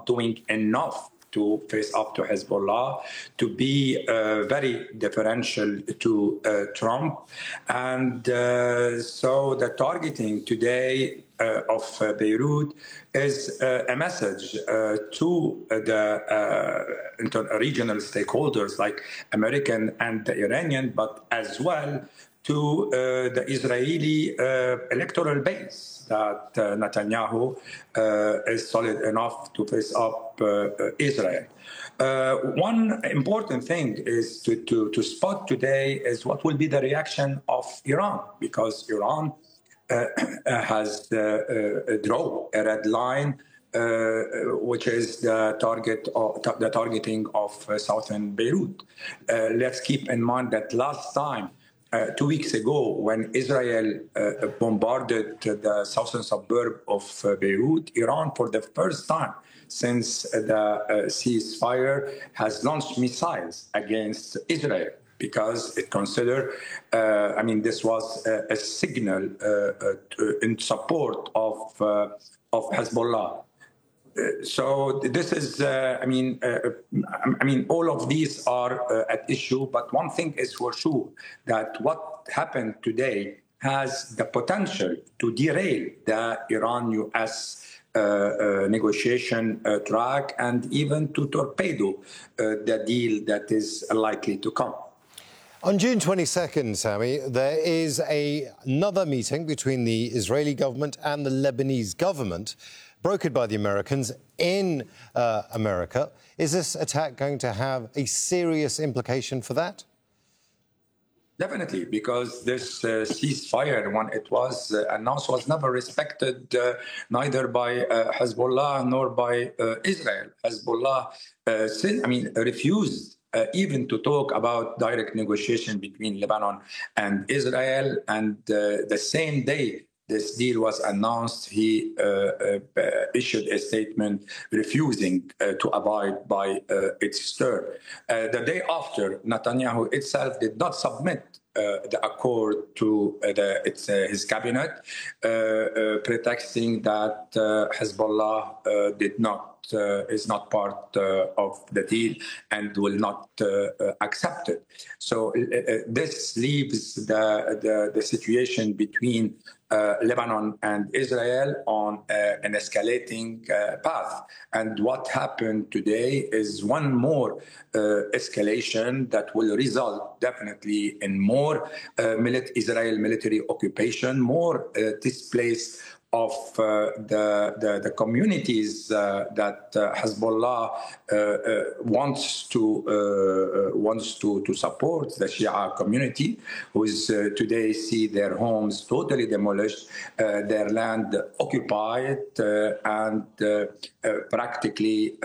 doing enough to face up to Hezbollah, to be very deferential to Trump. And so the targeting today of Beirut is a message to the regional stakeholders like American and the Iranian, but as well to the Israeli electoral base that Netanyahu is solid enough to face up Israel. One important thing is to spot today is what will be the reaction of Iran, because Iran has drawn a red line, which is the targeting of southern Beirut. Let's keep in mind that last time, 2 weeks ago, when Israel bombarded the southern suburb of Beirut, Iran, for the first time since the ceasefire, has launched missiles against Israel because it considered, this was a signal in support of Hezbollah. So this is, all of these are at issue. But one thing is for sure, that what happened today has the potential to derail the Iran-US negotiation track and even to torpedo the deal that is likely to come. On June 22nd, Sami, there is another meeting between the Israeli government and the Lebanese government, brokered by the Americans in America. Is this attack going to have a serious implication for that? Definitely, because this ceasefire, when it was announced, was never respected neither by Hezbollah nor by Israel. Hezbollah refused even to talk about direct negotiation between Lebanon and Israel. And the same day this deal was announced, he issued a statement refusing to abide by its term. The day after, Netanyahu itself did not submit the accord to his cabinet, pretexting that Hezbollah is not part of the deal and will not accept it. So this leaves the situation between Lebanon and Israel on an escalating path. And what happened today is one more escalation that will result definitely in more Israel military occupation, more displaced of the communities that Hezbollah wants to support, the Shia community, who is today see their homes totally demolished, their land occupied, and practically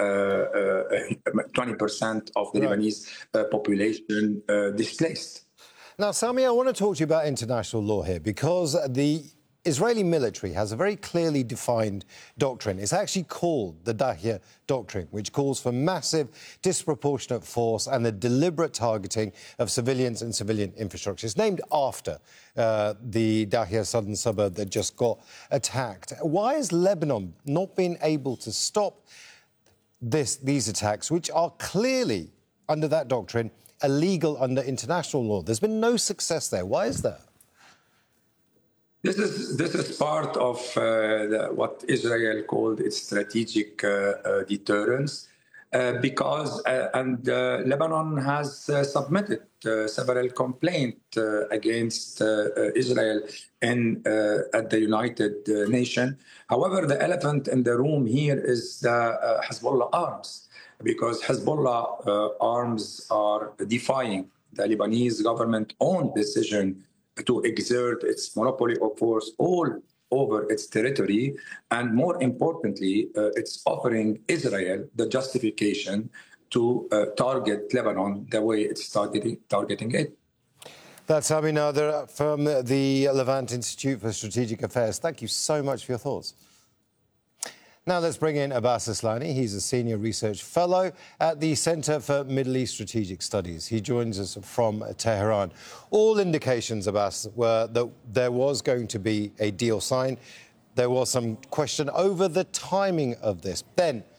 20% of the Lebanese population displaced. Now, Sami, I want to talk to you about international law here, because the Israeli military has a very clearly defined doctrine. It's actually called the Dahya Doctrine, which calls for massive, disproportionate force and the deliberate targeting of civilians and civilian infrastructure. It's named after the Dahya southern suburb that just got attacked. Why has Lebanon not been able to stop these attacks, which are clearly, under that doctrine, illegal under international law? There's been no success there. Why is that? This is part of what Israel called its strategic deterrence, because Lebanon has submitted several complaints against Israel at the United Nations. However, the elephant in the room here is the Hezbollah arms, because Hezbollah arms are defying the Lebanese government's own decision to exert its monopoly of force all over its territory. And more importantly, it's offering Israel the justification to target Lebanon the way it's targeting it. That's Sami Nader from the Levant Institute for Strategic Affairs. Thank you so much for your thoughts. Now let's bring in Abbas Aslani. He's a senior research fellow at the Center for Middle East Strategic Studies. He joins us from Tehran. All indications, Abbas, were that there was going to be a deal signed. There was some question over the timing of this. Then